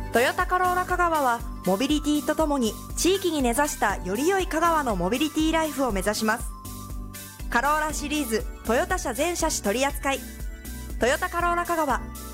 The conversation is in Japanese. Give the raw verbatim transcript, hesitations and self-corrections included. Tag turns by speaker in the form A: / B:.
A: トヨタカローラ香川はモビリティとともに地域に根ざしたより良い香川のモビリティライフを目指します。カローラシリーズトヨタ車全車種取り扱い。トヨタカローラ香川。